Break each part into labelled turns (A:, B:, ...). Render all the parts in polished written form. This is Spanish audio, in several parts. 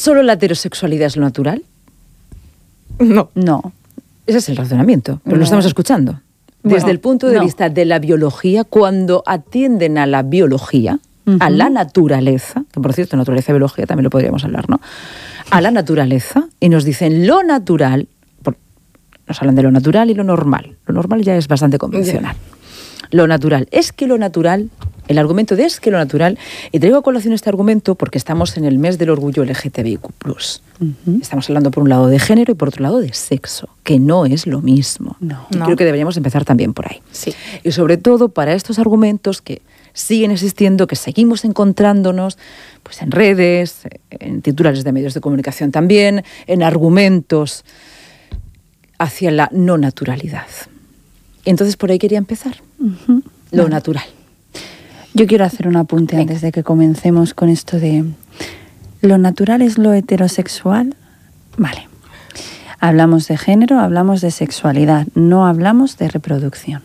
A: ¿Solo la heterosexualidad es lo natural?
B: No.
A: Ese es el razonamiento, pero lo estamos escuchando. Desde el punto de vista de la biología, cuando atienden a la biología, a la naturaleza, que por cierto, naturaleza y biología también lo podríamos hablar, ¿no? A la naturaleza, y nos dicen lo natural, nos hablan de lo natural y lo normal. Lo normal ya es bastante convencional. Lo natural. Es que lo natural, el argumento de es que lo natural, y traigo a colación este argumento porque estamos en el mes del orgullo LGTBIQ+. Estamos hablando por un lado de género y por otro lado de sexo, que no es lo mismo. Y creo que deberíamos empezar también por ahí.
B: Sí.
A: Y sobre todo para estos argumentos que siguen existiendo, que seguimos encontrándonos pues en redes, en titulares de medios de comunicación también, en argumentos hacia la no naturalidad. Entonces por ahí quería empezar. Lo natural.
C: Yo quiero hacer un apunte antes de que comencemos con esto de ¿lo natural es lo heterosexual? Vale. Hablamos de género, hablamos de sexualidad, no hablamos de reproducción.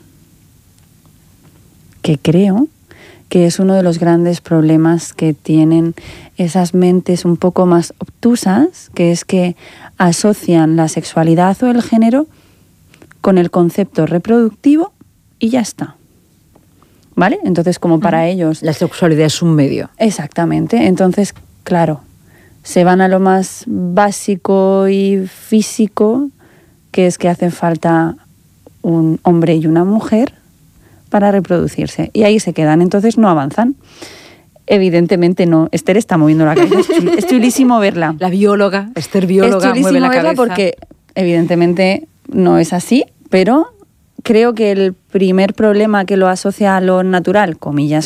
C: Que creo que es uno de los grandes problemas que tienen esas mentes un poco más obtusas, que es que asocian la sexualidad o el género con el concepto reproductivo y ya está. ¿Vale? Entonces, como para ellos...
A: La sexualidad es un medio.
C: Exactamente. Entonces, claro, se van a lo más básico y físico, que es que hacen falta un hombre y una mujer para reproducirse. Y ahí se quedan. Entonces no avanzan. Evidentemente no. Esther está moviendo la cabeza. Es chulísimo verla.
A: La bióloga, Esther bióloga, mueve la cabeza.
C: Porque evidentemente no es así, pero creo que el primer problema que lo asocia a lo natural, comillas,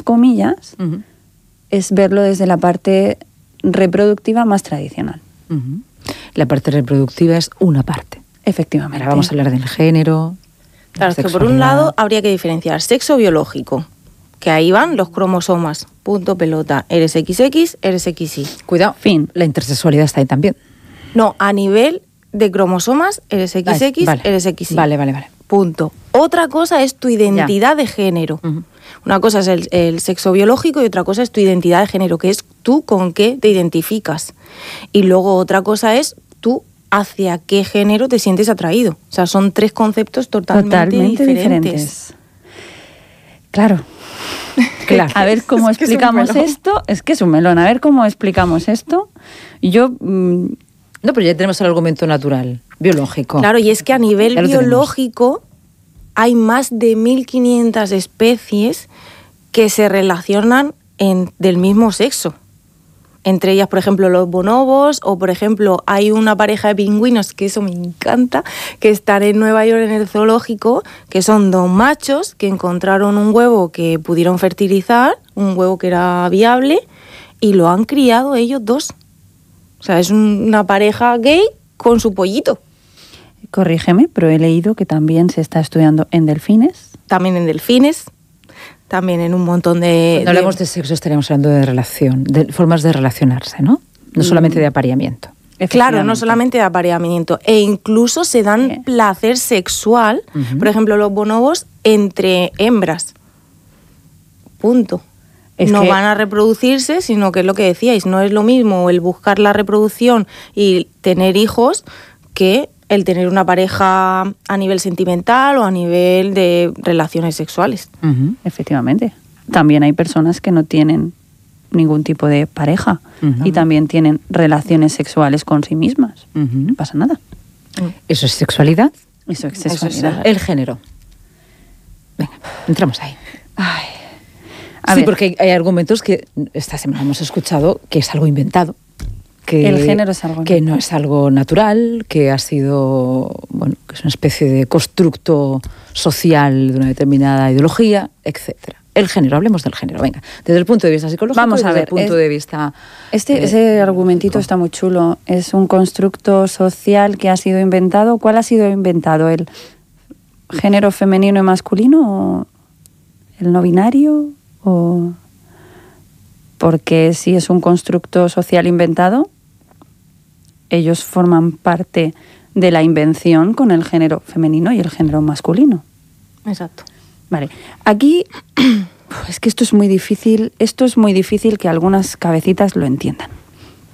C: es verlo desde la parte reproductiva más tradicional.
A: La parte reproductiva es una parte.
C: Efectivamente.
A: Ahora vamos a hablar del género.
B: Claro, es que por un lado habría que diferenciar sexo biológico, que ahí van los cromosomas, punto pelota, eres XX, eres XY.
A: Cuidado, fin, la intersexualidad está ahí también.
B: No, a nivel de cromosomas, eres XX, eres XY.
A: Vale.
B: Punto. Otra cosa es tu identidad de género. Una cosa es el sexo biológico y otra cosa es tu identidad de género, que es tú con qué te identificas. Y luego otra cosa es tú hacia qué género te sientes atraído. O sea, son tres conceptos totalmente diferentes.
C: Claro. A ver cómo explicamos esto. Es que es un melón. A ver cómo explicamos esto. Yo...
A: No, pero ya tenemos el argumento natural, biológico.
B: Claro, y es que a nivel biológico hay más de 1.500 especies que se relacionan del mismo sexo. Entre ellas, por ejemplo, los bonobos, o por ejemplo, hay una pareja de pingüinos, que eso me encanta, que están en Nueva York en el zoológico, que son dos machos que encontraron un huevo que pudieron fertilizar, un huevo que era viable, y lo han criado ellos dos. O sea, es una pareja gay con su pollito.
C: Corrígeme, pero he leído que también se está estudiando en delfines.
B: También en delfines. También en un montón de...
A: Cuando hablamos de sexo estaríamos hablando de relación, de formas de relacionarse, ¿no? No solamente de apareamiento.
B: Claro, no solamente de apareamiento. E incluso se dan placer sexual, por ejemplo, los bonobos, entre hembras. Punto. No van a reproducirse, sino que es lo que decíais, no es lo mismo el buscar la reproducción y tener hijos que el tener una pareja a nivel sentimental o a nivel de relaciones sexuales.
C: Efectivamente. También hay personas que no tienen ningún tipo de pareja y también tienen relaciones sexuales con sí mismas. No pasa nada.
A: ¿Eso es sexualidad?
C: Eso es sexualidad.
A: El género. Venga, entramos ahí.
C: Sí,
A: porque hay argumentos que esta semana hemos escuchado que es algo inventado. Que
C: el género es algo
A: que no es algo natural, que ha sido, bueno, que es una especie de constructo social de una determinada ideología, etcétera. El género, hablemos del género, venga, desde el punto de vista psicológico.
C: Vamos a ver,
A: desde el punto de vista
C: ese argumentito está muy chulo. Es un constructo social que ha sido inventado. ¿Cuál ha sido inventado? ¿El género femenino y masculino o el no binario? ¿O porque si es un constructo social inventado, ellos forman parte de la invención con el género femenino y el género masculino?
B: Exacto.
C: Vale. Aquí es que esto es muy difícil que algunas cabecitas lo entiendan.